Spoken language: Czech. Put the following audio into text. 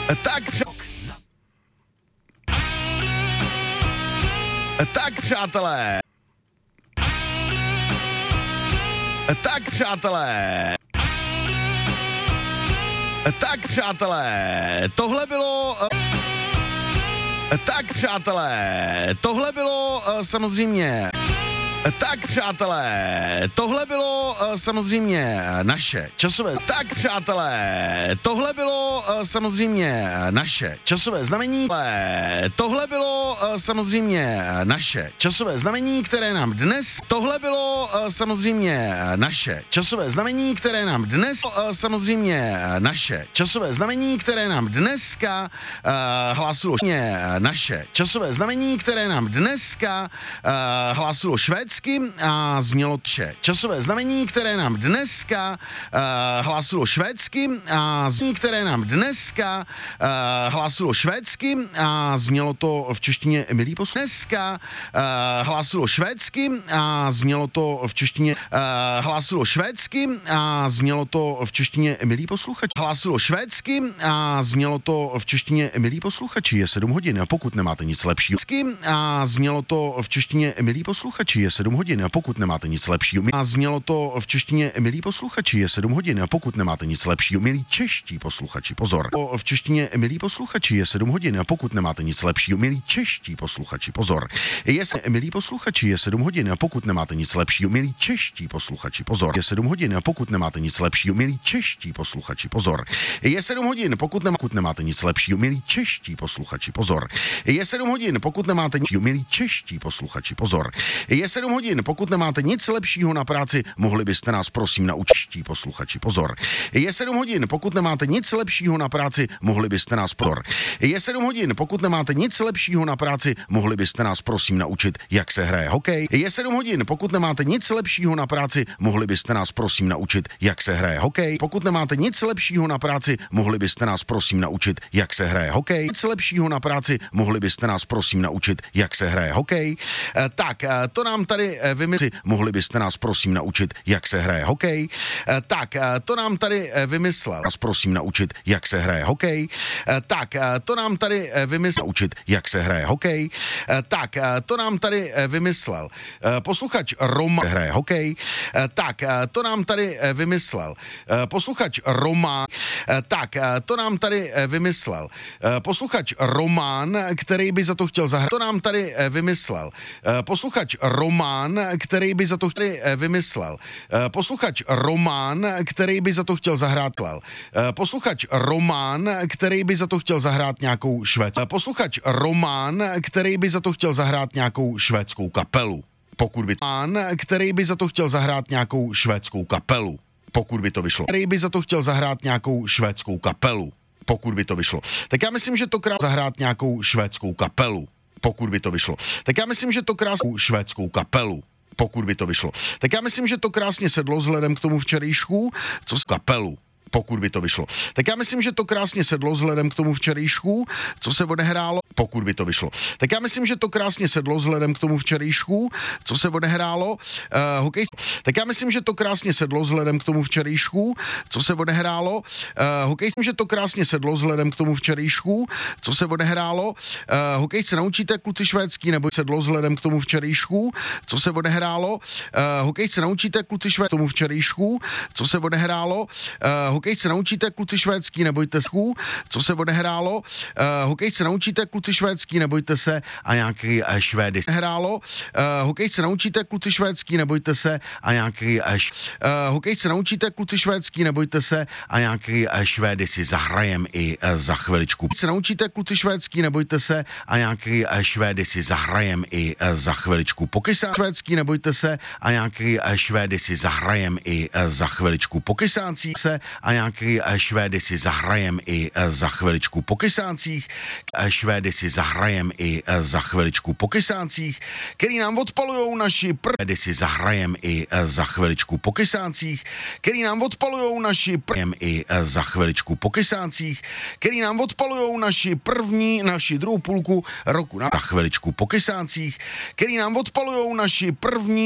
Tak přátelé. Tak přátelé. Tak přátelé. Tohle bylo... Tak přátelé. Tohle bylo samozřejmě... Tak přátelé, tohle bylo samozřejmě naše časové... Tak přátelé, tohle bylo samozřejmě naše časové znamení... Tohle bylo samozřejmě naše časové znamení, které nám dnes... Tohle bylo samozřejmě naše časové znamení, které nám dnes... Samozřejmě naše časové znamení, které nám dneska hlásilo... Naše časové znamení, které nám dneska hlásilo Švédsko a znělo časové znamení, které nám dneska hlásilo švédsky a které nám dneska hlásilo švédsky a znělo to v češtině milí posluchači. Dneska hlásilo švédsky a znělo to v češtině hlásilo švédsky a znělo to v češtině milí posluchači. Hlásilo švédsky a znělo to v češtině milí posluchači. Je 7 hodin a pokud nemáte nic lepšího. A znělo to v češtině milí posluchači. Je 7 hodin a pokud nemáte nic lepšího. A znělo to v češtině milí posluchači. Je 7 hodin a pokud nemáte nic lepšího. Milí čeští posluchači, pozor. V češtině milí posluchači. Je 7 hodin a pokud nemáte nic lepšího. Milí čeští posluchači, pozor. Milí posluchači. Je 7 hodin a pokud nemáte nic lepšího. Milí čeští posluchači, pozor. Je 7 hodin a pokud nemáte nic lepšího. Milí čeští posluchači, pozor. Je 7 hodin, pokud nemáte nic lepšího. Milí čeští posluchači, pozor. Je 7 hodin, pokud nemáte nic, milí čeští posluchači, pozor. Je 7 hodin, pokud nemáte nic lepšího na práci, mohli byste nás prosím naučit, posluchači, pozor. Je 7 hodin, pokud nemáte nic lepšího na práci, mohli byste nás pozor. Je 7 hodin, pokud nemáte nic lepšího na práci, mohli byste nás prosím naučit, jak se hraje hokej. Je 7 hodin, pokud nemáte nic lepšího na práci, mohli byste nás prosím naučit, jak se hraje hokej. Pokud nemáte nic lepšího na práci, mohli byste nás prosím naučit, jak se hraje hokej. Nic lepšího na práci, mohli byste nás prosím naučit, jak se hraje hokej. Tak, to nám tady vymysleli, mohli byste nás prosím naučit, jak se hraje hokej. Tak, to nám tady vymyslel, nás prosím naučit, jak se hraje hokej. Tak, to nám tady vymyslel, naučit, jak se hraje hokej. Tak, to nám tady vymyslel posluchač Roman, hraje hokej. Tak, to nám tady vymyslel posluchač Roman. Tak, to nám tady vymyslel posluchač Roman, který by za to chtěl zahrát. To nám tady vymyslel posluchač Roman, který by za to vymyslel posluchač Roman, který by za to chtěl zahrát. Posluchač Roman, který by za to chtěl zahrát nějakou švédskou. Posluchač Roman, který by za to chtěl zahrát nějakou švédskou kapelu. Pokud by který by za to chtěl zahrát nějakou švédskou kapelu. Pokud by to vyšlo. Který by za to chtěl zahrát nějakou švédskou kapelu. Pokud by to vyšlo. Tak já myslím, že to krásně zahrát nějakou švédskou kapelu. Pokud by to vyšlo. Tak já myslím, že to krásnou švédskou kapelu. Pokud by to vyšlo. Tak já myslím, že to krásně sedlo vzhledem k tomu včerejšku, co s kapelu. Pokud by to vyšlo. Tak já myslím, že to krásně sedlo vzhledem k tomu včerejšku, co se odehrálo. Pokud by to vyšlo. Tak já myslím, že to krásně sedlo vzhledem k tomu včerejšku, co se odehrálo. Hokej. Tak já myslím, že to krásně sedlo vzhledem k tomu včerejšku, co se odehrálo. Hokej. Myslím, že to krásně sedlo vzhledem k tomu včerejšku, co se odehrálo. Hokej se naučíte, kluci švédský, nebo sedlo vzhledem k tomu včerejšku, co se odehrálo. Hokej se naučíte, kluci švédský, tomu včerejšku, co se odehrálo. Hokej se naučíte, kluci švédský, nebojte se, co se odehrálo. Hokej se naučíte, kluci švédský, nebojte se, a nějaký Švédy hrálo. Hokej se naučíte, kluci švédský, nebojte se, a nějaký hokej se naučíte, kluci švédský, nebojte se, a nějaký Švédy si zahrajem i za chviličku. Se naučíte, kluci švédský, nebojte se, a nějaký Švédy si zahrajem i za chviličku. Pokysá švédský, nebojte se, a nějaký Švédy si zahrajem i za chviličku. Pokysácích se a nějaký Švédy si zahrajem i za chviličku. Pokysácích Švédy si zahrajem i za chviličku. Pokysácích, který nám odpalujou naši Švédy si zahrajem i za chviličku. Pokysácích, který nám odpalujou naši i za chviličku. Pokysácích, který nám odpalujou naši druhou půlku roku na chviličku. Pokysácích, který nám odpalujou naši první